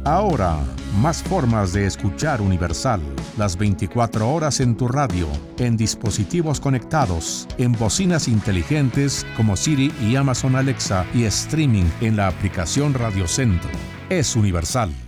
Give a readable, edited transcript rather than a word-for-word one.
Ahora, más formas de escuchar Universal. Las 24 horas en tu radio, en dispositivos conectados, en bocinas inteligentes como Siri y Amazon Alexa y streaming en la aplicación Radio Centro. Es Universal.